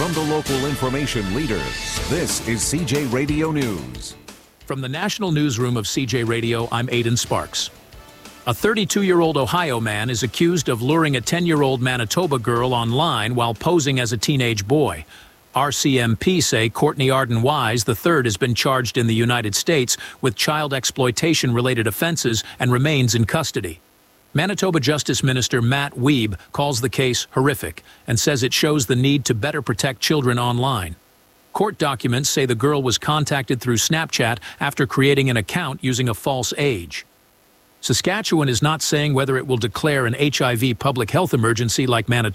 from the local information leader. This is CJ Radio News. From the National Newsroom of CJ Radio, I'm Aidan Sparks. A 32-year-old Ohio man is accused of luring a 10-year-old Manitoba girl online while posing as a teenage boy. RCMP say Courtney Arden Wise III has been charged in the United States with child exploitation-related offenses and remains in custody. Manitoba Justice Minister Matt Wiebe calls the case horrific and says it shows the need to better protect children online. Court documents say the girl was contacted through Snapchat after creating an account using a false age. Saskatchewan is not saying whether it will declare an HIV public health emergency like Manitoba.